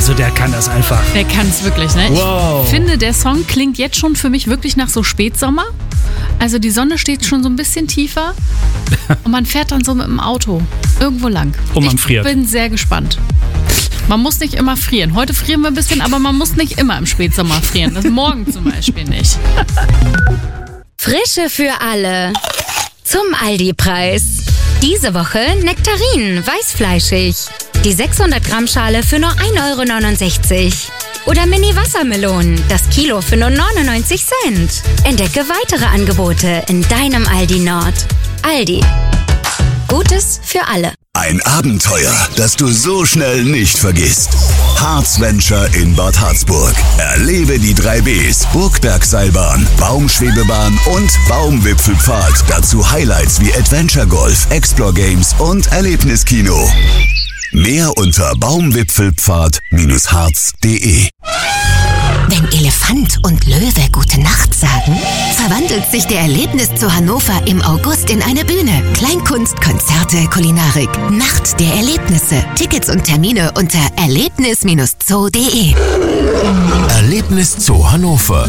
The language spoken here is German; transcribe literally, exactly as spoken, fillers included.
Also der kann das einfach. Der kann es wirklich, ne? Wow. Ich finde, der Song klingt jetzt schon für mich wirklich nach so Spätsommer. Also die Sonne steht schon so ein bisschen tiefer und man fährt dann so mit dem Auto irgendwo lang. Und man ich friert. Ich bin sehr gespannt. Man muss nicht immer frieren. Heute frieren wir ein bisschen, aber man muss nicht immer im Spätsommer frieren. Das morgen zum Beispiel nicht. Frische für alle. Zum Aldi-Preis. Diese Woche Nektarinen, weißfleischig. Die sechshundert Gramm Schale für nur ein Euro neunundsechzig. Oder Mini-Wassermelonen, das Kilo für nur neunundneunzig Cent. Entdecke weitere Angebote in deinem Aldi Nord. Aldi. Gutes für alle. Ein Abenteuer, das du so schnell nicht vergisst. Harz Venture in Bad Harzburg. Erlebe die drei Bs, Burgbergseilbahn, Baumschwebebahn und Baumwipfelpfad. Dazu Highlights wie Adventure Golf, Explore Games und Erlebniskino. Mehr unter baumwipfelpfad Bindestrich harz punkt de. Wenn Elefant und Löwe gute Nacht sagen, verwandelt sich der Erlebniszoo Hannover im August in eine Bühne. Kleinkunst, Konzerte, Kulinarik. Nacht der Erlebnisse. Tickets und Termine unter erlebnis Bindestrich zoo punkt de. Erlebniszoo Hannover.